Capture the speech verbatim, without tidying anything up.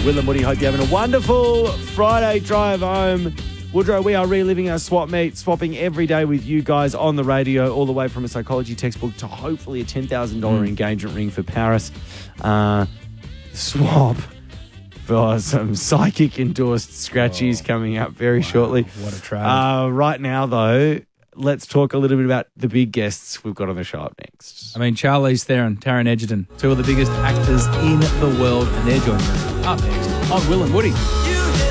Will and Woody, hope you're having a wonderful Friday drive home. Woodrow, we are reliving our swap meet, swapping every day with you guys on the radio, all the way from a psychology textbook to hopefully a ten thousand dollars mm. engagement ring for Paris. Uh, swap for some psychic-endorsed scratchies oh. coming up very wow. shortly. What a trade. Uh, right now, though, let's talk a little bit about the big guests we've got on the show up next. I mean, Charlize Theron, Taron Egerton, two of the biggest actors in the world, and they're joining us up next on Will and Woody.